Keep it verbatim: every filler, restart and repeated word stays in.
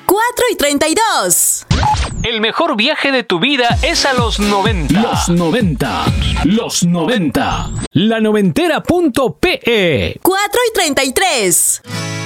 cuatro y treinta y dos. El mejor viaje de tu vida es a los noventa. Los noventa. Los noventa. La noventera punto pe. cuatro y treinta y tres.